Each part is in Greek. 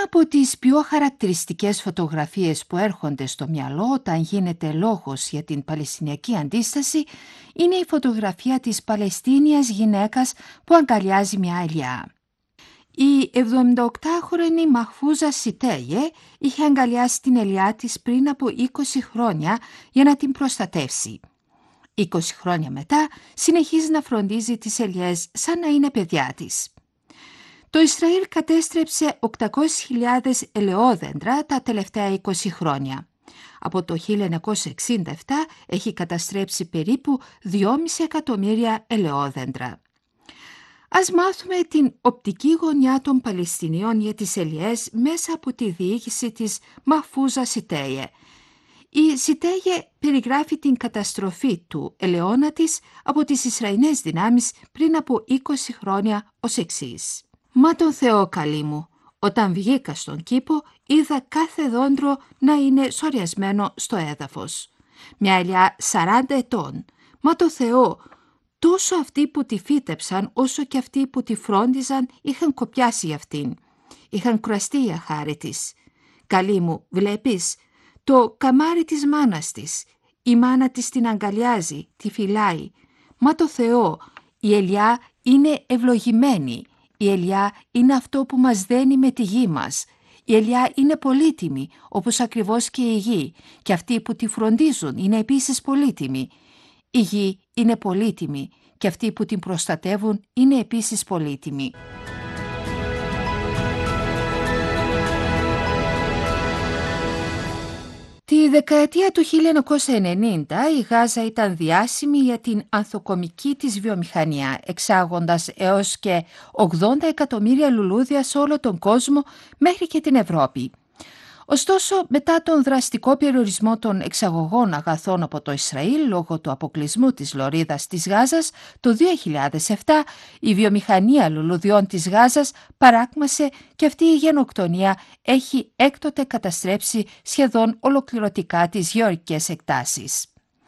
Μία από τις πιο χαρακτηριστικές φωτογραφίες που έρχονται στο μυαλό όταν γίνεται λόγος για την Παλαιστινιακή αντίσταση είναι η φωτογραφία της Παλαιστίνιας γυναίκας που αγκαλιάζει μια ελιά. Η 78χρονη Μαχφούζα Σιτέγε είχε αγκαλιάσει την ελιά της πριν από 20 χρόνια για να την προστατεύσει. 20 χρόνια μετά συνεχίζει να φροντίζει τις ελιές σαν να είναι παιδιά της. Το Ισραήλ κατέστρεψε 800.000 ελαιόδεντρα τα τελευταία 20 χρόνια. Από το 1967 έχει καταστρέψει περίπου 2,5 εκατομμύρια ελαιόδεντρα. Ας μάθουμε την οπτική γωνιά των Παλαιστινίων για τις ελιές μέσα από τη διοίκηση της Μαχφούζα Σιτέγε. Η Σιτέγε περιγράφει την καταστροφή του ελαιώνα της από τις Ισραηλινές δυνάμεις πριν από 20 χρόνια ως εξής. «Μα τον Θεό καλή μου, όταν βγήκα στον κήπο είδα κάθε δόντρο να είναι σωριασμένο στο έδαφος. Μια ελιά 40 ετών, μα το Θεό, τόσο αυτοί που τη φύτεψαν όσο και αυτοί που τη φρόντιζαν είχαν κοπιάσει για αυτήν. Είχαν κουραστεί για χάρη της. Καλή μου, βλέπεις, το καμάρι της μάνας της. Η μάνα της την αγκαλιάζει, τη φυλάει. Μα το Θεό, η ελιά είναι ευλογημένη. Η ελιά είναι αυτό που μας δένει με τη γη μας. Η ελιά είναι πολύτιμη, όπως ακριβώς και η γη, και αυτοί που τη φροντίζουν είναι επίσης πολύτιμοι. Η γη είναι πολύτιμη και αυτοί που την προστατεύουν είναι επίσης πολύτιμοι». Τη δεκαετία του 1990 η Γάζα ήταν διάσημη για την ανθοκομική της βιομηχανία, εξάγοντας έως και 80 εκατομμύρια λουλούδια σε όλο τον κόσμο μέχρι και την Ευρώπη. Ωστόσο, μετά τον δραστικό περιορισμό των εξαγωγών αγαθών από το Ισραήλ λόγω του αποκλεισμού της λωρίδας της Γάζας, το 2007 η βιομηχανία λουλουδιών της Γάζας παράκμασε και αυτή η γενοκτονία έχει έκτοτε καταστρέψει σχεδόν ολοκληρωτικά τις γεωργικές εκτάσεις.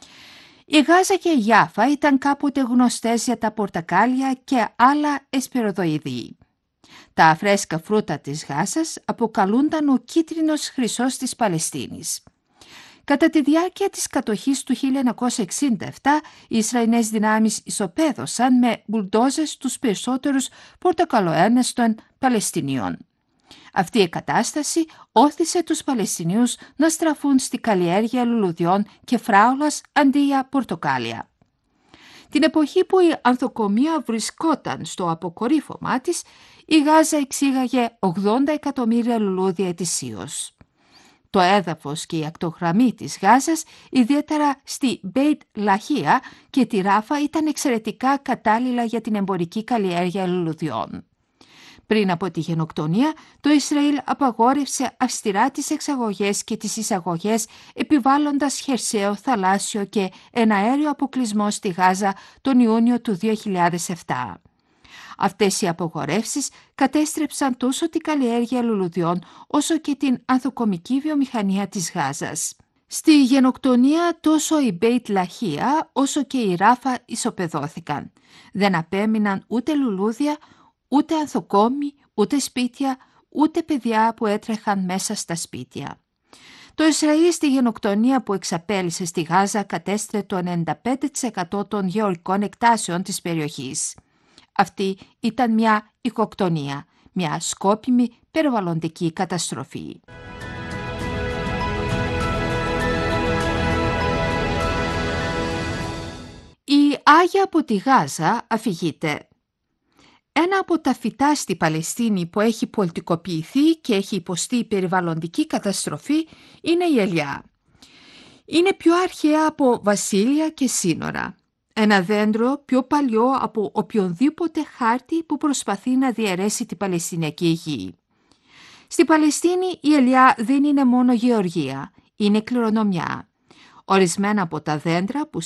Η Γάζα και η Γιάφα ήταν κάποτε γνωστές για τα πορτακάλια και άλλα εσπεριδοειδή. Τα φρέσκα φρούτα της Γάζας αποκαλούνταν ο κίτρινος χρυσός της Παλαιστίνης. Κατά τη διάρκεια της κατοχής του 1967, οι Ισραηλινές δυνάμεις ισοπαίδωσαν με μπουλντόζες τους περισσότερους πορτοκαλοένες των Παλαιστινίων. Αυτή η κατάσταση όθησε τους Παλαιστινίους να στραφούν στη καλλιέργεια λουλουδιών και φράουλας αντί για πορτοκάλια. Την εποχή που η ανθοκομεία βρισκόταν στο αποκορύφωμά της, η Γάζα εξήγαγε 80 εκατομμύρια λουλούδια ετησίως. Το έδαφος και η ακτογραμμή της Γάζας, ιδιαίτερα στη Μπέιτ Λαχία και τη Ράφα, ήταν εξαιρετικά κατάλληλα για την εμπορική καλλιέργεια λουλουδιών. Πριν από τη γενοκτονία, το Ισραήλ απαγόρευσε αυστηρά τις εξαγωγές και τις εισαγωγές, επιβάλλοντας χερσαίο, θαλάσσιο και εναέριο αποκλεισμό στη Γάζα τον Ιούνιο του 2007. Αυτές οι απαγορεύσεις κατέστρεψαν τόσο την καλλιέργεια λουλουδιών όσο και την ανθοκομική βιομηχανία της Γάζας. Στη γενοκτονία τόσο η Μπέιτ Λαχία όσο και η Ράφα ισοπεδώθηκαν. Δεν απέμειναν ούτε λουλούδια, ούτε ανθοκόμοι, ούτε σπίτια, ούτε παιδιά που έτρεχαν μέσα στα σπίτια. Το Ισραήλ στη γενοκτονία που εξαπέλυσε στη Γάζα κατέστρεψε το 95% των γεωργικών εκτάσεων της περιοχής. Αυτή ήταν μια οικοκτονία, μια σκόπιμη περιβαλλοντική καταστροφή. Η Άγια από τη Γάζα αφηγείται. Ένα από τα φυτά στη Παλαιστίνη που έχει πολιτικοποιηθεί και έχει υποστεί περιβαλλοντική καταστροφή είναι η ελιά. Είναι πιο αρχαία από βασίλεια και σύνορα. Ένα δέντρο πιο παλιό από οποιονδήποτε χάρτη που προσπαθεί να διαιρέσει την Παλαιστινιακή γη. Στη Παλαιστίνη η ελιά δεν είναι μόνο γεωργία, είναι κληρονομιά. Ορισμένα από τα δέντρα που